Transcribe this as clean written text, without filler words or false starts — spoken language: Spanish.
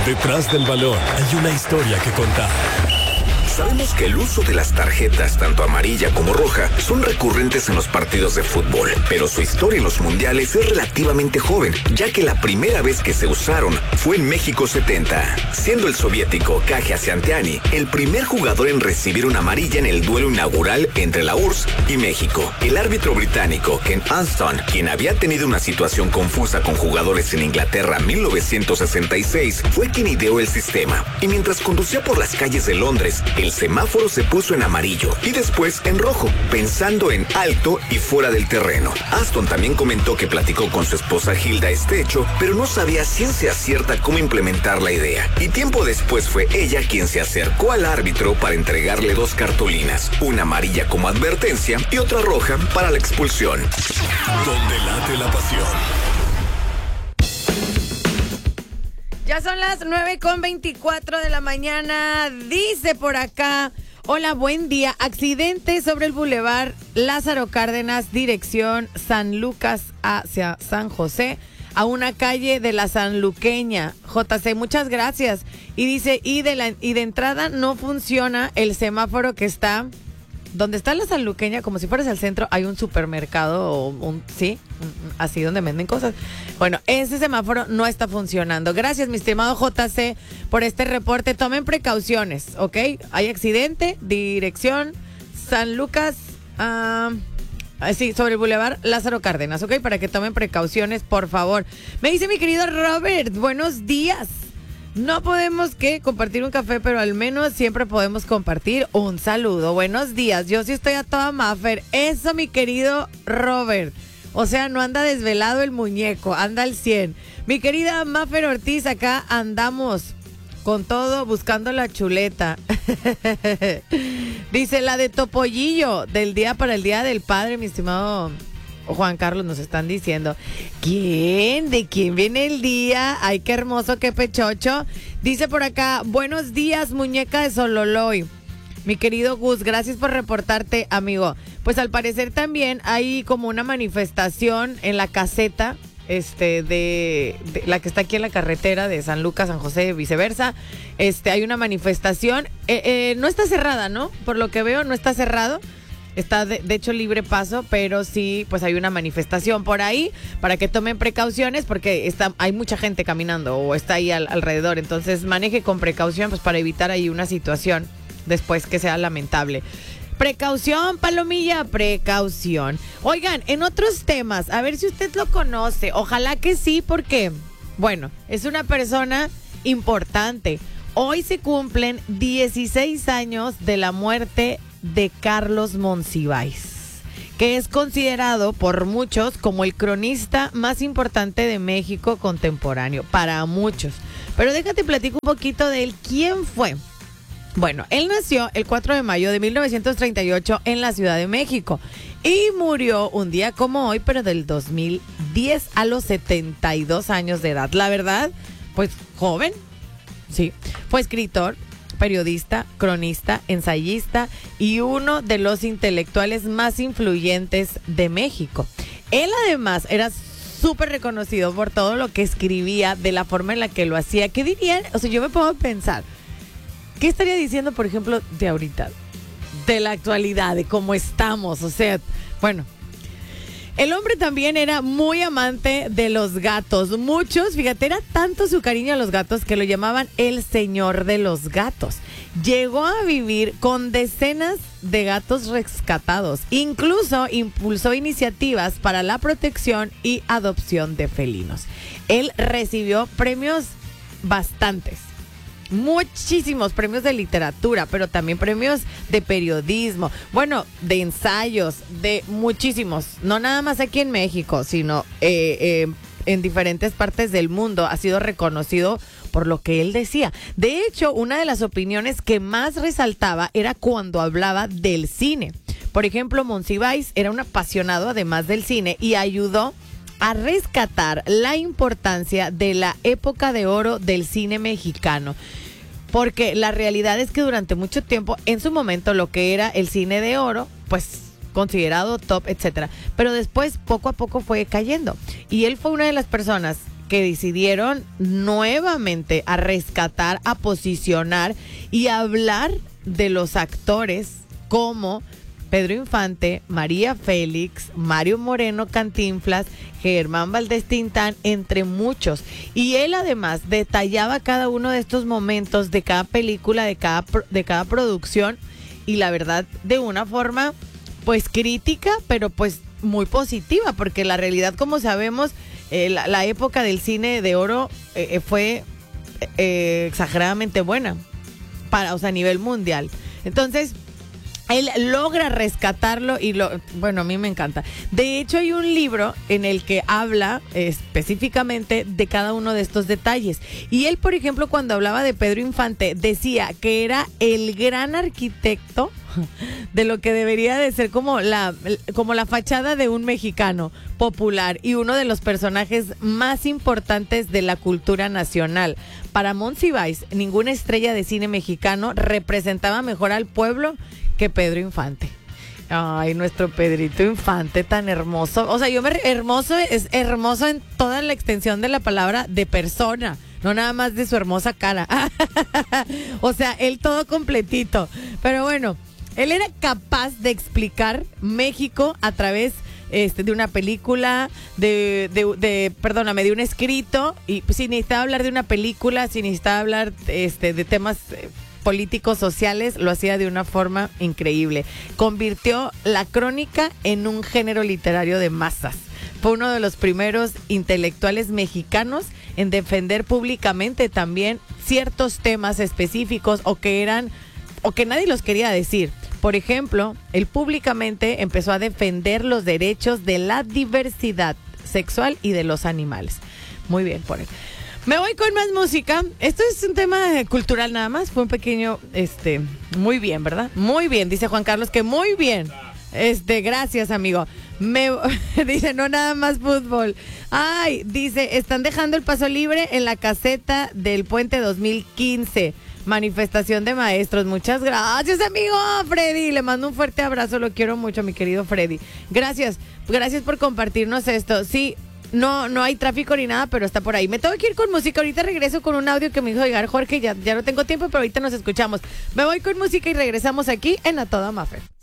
Detrás del balón hay una historia que contar. Sabemos que el uso de las tarjetas, tanto amarilla como roja, son recurrentes en los partidos de fútbol, pero su historia en los mundiales es relativamente joven, ya que la primera vez que se usaron fue en México 70, siendo el soviético Kaja Satriani el primer jugador en recibir una amarilla en el duelo inaugural entre la URSS y México. El árbitro británico Ken Anston, quien había tenido una situación confusa con jugadores en Inglaterra en 1966, fue quien ideó el sistema, y mientras conducía por las calles de Londres, el semáforo se puso en amarillo y después en rojo, pensando en alto y fuera del terreno. Aston también comentó que platicó con su esposa Hilda este hecho, pero no sabía ciencia cierta cómo implementar la idea. Y tiempo después fue ella quien se acercó al árbitro para entregarle 2 cartulinas, una amarilla como advertencia y otra roja para la expulsión. Donde late la pasión. Ya son las 9:24 de la mañana. Dice por acá: hola, buen día. Accidente sobre el Boulevard Lázaro Cárdenas, dirección San Lucas hacia San José, a una calle de la Sanluqueña. JC, muchas gracias. Y dice, y de entrada no funciona el semáforo que está donde está la Sanluqueña, como si fueras al centro, hay un supermercado o así donde venden cosas. Bueno, ese semáforo no está funcionando. Gracias, mi estimado JC, por este reporte. Tomen precauciones, ¿ok? Hay accidente, dirección San Lucas, sobre el Boulevard Lázaro Cárdenas, ¿ok? Para que tomen precauciones, por favor. Me dice mi querido Robert, buenos días. No podemos compartir un café, pero al menos siempre podemos compartir un saludo. Buenos días, yo sí estoy a toda Maffer. Eso, mi querido Robert. O sea, no anda desvelado el muñeco, anda al 100. Mi querida Maffer Ortiz, acá andamos con todo buscando la chuleta. Dice, la de Topollillo, del día para el Día del Padre, mi estimado Juan Carlos, nos están diciendo. ¿Quién? ¿De quién viene el día? Ay, qué hermoso, qué pechocho. Dice por acá, buenos días, muñeca de Sololoy. Mi querido Gus, gracias por reportarte, amigo. Pues al parecer también hay como una manifestación en la caseta, de la que está aquí en la carretera de San Lucas, San José, viceversa. Hay una manifestación. No está cerrada, ¿no? Por lo que veo, no está cerrado. Está de hecho libre paso, pero sí, pues hay una manifestación por ahí para que tomen precauciones porque hay mucha gente caminando o está ahí alrededor. Entonces maneje con precaución, pues para evitar ahí una situación después que sea lamentable. Precaución, Palomilla, precaución. Oigan, en otros temas, a ver si usted lo conoce. Ojalá que sí, porque, bueno, es una persona importante. Hoy se cumplen 16 años de la muerte de Carlos Monsiváis, que es considerado por muchos como el cronista más importante de México contemporáneo, para muchos. Pero déjate platico un poquito de él. ¿Quién fue? Bueno, él nació el 4 de mayo de 1938 en la Ciudad de México y murió un día como hoy, pero del 2010 a los 72 años de edad. La verdad, pues joven, sí. Fue escritor, periodista, cronista, ensayista y uno de los intelectuales más influyentes de México. Él además era súper reconocido por todo lo que escribía, de la forma en la que lo hacía. ¿Qué dirían? O sea, yo me puedo pensar, ¿qué estaría diciendo, por ejemplo, de ahorita? De la actualidad, de cómo estamos. O sea, bueno. El hombre también era muy amante de los gatos. Muchos, fíjate, era tanto su cariño a los gatos que lo llamaban el señor de los gatos. Llegó a vivir con decenas de gatos rescatados. Incluso impulsó iniciativas para la protección y adopción de felinos. Él recibió premios bastantes. Muchísimos premios de literatura, pero también premios de periodismo, bueno, de ensayos, de muchísimos, no nada más aquí en México, sino en diferentes partes del mundo. Ha sido reconocido por lo que él decía. De hecho, una de las opiniones que más resaltaba era cuando hablaba del cine. Por ejemplo, Monsiváis era un apasionado además del cine y ayudó a rescatar la importancia de la época de oro del cine mexicano. Porque la realidad es que durante mucho tiempo, en su momento, lo que era el cine de oro, pues considerado top, etcétera. Pero después, poco a poco fue cayendo. Y él fue una de las personas que decidieron nuevamente a rescatar, a posicionar y a hablar de los actores como Pedro Infante, María Félix, Mario Moreno Cantinflas, Germán Valdés Tintán, entre muchos. Y él además detallaba cada uno de estos momentos de cada película, de cada producción, y la verdad de una forma pues crítica, pero pues muy positiva, porque la realidad, como sabemos, la época del cine de oro fue exageradamente buena, a nivel mundial. Entonces, él logra rescatarlo y bueno, a mí me encanta. De hecho, hay un libro en el que habla específicamente de cada uno de estos detalles. Y él, por ejemplo, cuando hablaba de Pedro Infante, decía que era el gran arquitecto de lo que debería de ser como la fachada de un mexicano popular y uno de los personajes más importantes de la cultura nacional. Para Monsiváis, ninguna estrella de cine mexicano representaba mejor al pueblo que Pedro Infante. Ay, nuestro Pedrito Infante tan hermoso. O sea, hermoso es hermoso en toda la extensión de la palabra, de persona, no nada más de su hermosa cara. O sea, él todo completito. Pero bueno, él era capaz de explicar México a través de una película, de un escrito, y si necesitaba hablar de una película, si necesitaba hablar de temas políticos, sociales, lo hacía de una forma increíble. Convirtió la crónica en un género literario de masas. Fue uno de los primeros intelectuales mexicanos en defender públicamente también ciertos temas específicos o que nadie los quería decir. Por ejemplo, él públicamente empezó a defender los derechos de la diversidad sexual y de los animales. Muy bien por él. Me voy con más música. Esto es un tema cultural nada más. Fue un pequeño, muy bien, ¿verdad? Muy bien, dice Juan Carlos que muy bien. Gracias, amigo. Dice, no nada más fútbol. Ay, dice, están dejando el paso libre en la caseta del Puente 2015. Manifestación de maestros. Muchas gracias, amigo Freddy. Le mando un fuerte abrazo. Lo quiero mucho, mi querido Freddy. Gracias por compartirnos esto. Sí, no hay tráfico ni nada, pero está por ahí. Me tengo que ir con música. Ahorita regreso con un audio que me hizo llegar Jorge. Ya no tengo tiempo, pero ahorita nos escuchamos. Me voy con música y regresamos aquí en A Toda Mafer.